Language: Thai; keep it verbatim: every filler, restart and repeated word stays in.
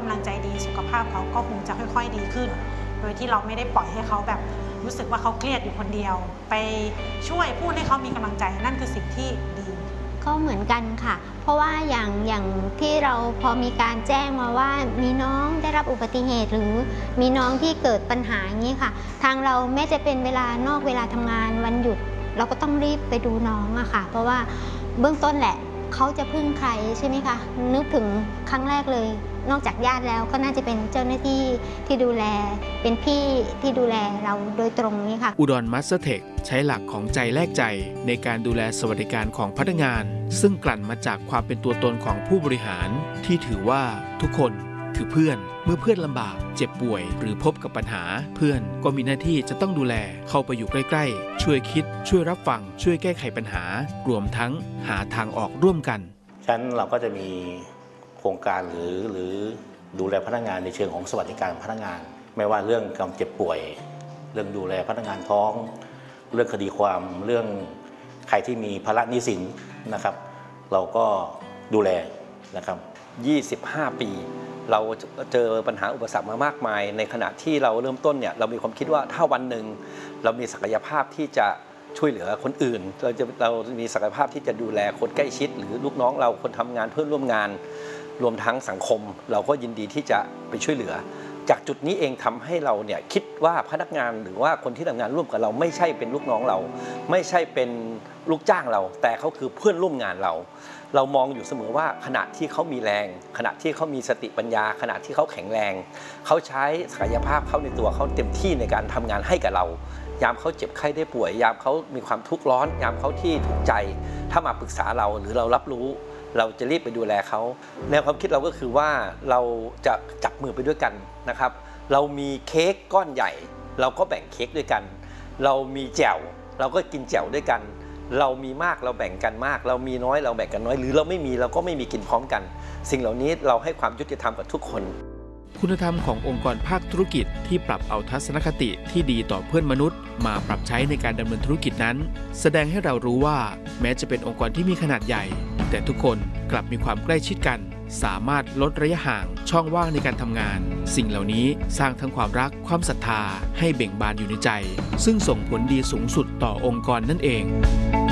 ำลังใจดีสุขภาพเขาก็คงจะค่อยๆดีขึ้นโดยที่เราไม่ได้ปล่อยให้เขาแบบรู้สึกว่าเขาเครียดอยู่คนเดียวไปช่วยพูดให้เขามีกำลังใจนั่นคือสิ่งที่ดีก็เหมือนกันค่ะเพราะว่าอย่างอย่างที่เราพอมีการแจ้งมาว่ามีน้องได้รับอุบัติเหตุหรือมีน้องที่เกิดปัญหาอย่างนี้ค่ะทางเราแม้จะเป็นเวลานอกเวลาทำงานวันหยุดเราก็ต้องรีบไปดูน้องอะค่ะเพราะว่าเบื้องต้นแหละเขาจะพึ่งใครใช่ไหมคะนึกถึงครั้งแรกเลยนอกจากญาติแล้วก็น่าจะเป็นเจ้าหน้าที่ที่ดูแลเป็นพี่ที่ดูแลเราโดยตรงนี้ค่ะอุดรมัสเทคใช้หลักของใจแลกใจในการดูแลสวัสดิการของพนักงานซึ่งกลั่นมาจากความเป็นตัวตนของผู้บริหารที่ถือว่าทุกคนคือเพื่อนเมื่อเพื่อนลำบากเจ็บป่วยหรือพบกับปัญหาเพื่อนก็มีหน้าที่จะต้องดูแลเข้าไปอยู่ใกล้ๆช่วยคิดช่วยรับฟังช่วยแก้ไขปัญหารวมทั้งหาทางออกร่วมกันฉะนั้นเราก็จะมีโครงการหรือหรือดูแลพนักงานในเชิงของสวัสดิการพนักงานไม่ว่าเรื่องการเจ็บป่วยเรื่องดูแลพนักงานท้องเรื่องคดีความเรื่องใครที่มีภาระหนี้สินนะครับเราก็ดูแลนะครับยี่สิบห้าปีเราเจอปัญหาอุปสรรคมามากมายในขณะที่เราเริ่มต้นเนี่ยเรามีความคิดว่าถ้าวันหนึ่งเรามีศักยภาพที่จะช่วยเหลือคนอื่นเราจะเรามีศักยภาพที่จะดูแลคนใกล้ชิดหรือลูกน้องเราคนทำงานเพื่อนร่วมงานรวมทั้งสังคมเราก็ยินดีที่จะไปช่วยเหลือจากจุดนี้เองทำให้เราเนี่ยคิดว่าพนักงานหรือว่าคนที่ทำงานร่วมกับเราไม่ใช่เป็นลูกน้องเราไม่ใช่เป็นลูกจ้างเราแต่เขาคือเพื่อนร่วมงานเราเรามองอยู่เสมอว่าขณะที่เขามีแรงขณะที่เขามีสติปัญญาขณะที่เขาแข็งแรงเขาใช้ศักยภาพเขาในตัวเขาเต็มที่ในการทำงานให้กับเรายามเขาเจ็บไข้ได้ป่วยยามเขามีความทุกข์ร้อนยามเขาที่ทุกข์ใจถ้ามาปรึกษาเราหรือเรารับรู้เราจะรีบไปดูแลเขาแนวความคิดเราก็คือว่าเราจะจับมือไปด้วยกันนะครับเรามีเค้กก้อนใหญ่เราก็แบ่งเค้กด้วยกันเรามีแจ่วเราก็กินแจ่วด้วยกันเรามีมากเราแบ่งกันมากเรามีน้อยเราแบ่งกันน้อยหรือเราไม่มีเราก็ไม่มีกินพร้อมกันสิ่งเหล่านี้เราให้ความยุติธรรมกับทุกคนคุณธรรมขององค์กรภาคธุรกิจที่ปรับเอาทัศนคติที่ดีต่อเพื่อนมนุษย์มาปรับใช้ในการดำเนินธุรกิจนั้นแสดงให้เรารู้ว่าแม้จะเป็นองค์กรที่มีขนาดใหญ่แต่ทุกคนกลับมีความใกล้ชิดกันสามารถลดระยะห่างช่องว่างในการทำงานสิ่งเหล่านี้สร้างทั้งความรักความศรัทธาให้เบ่งบานอยู่ในใจซึ่งส่งผลดีสูงสุดต่อองค์กรนั่นเอง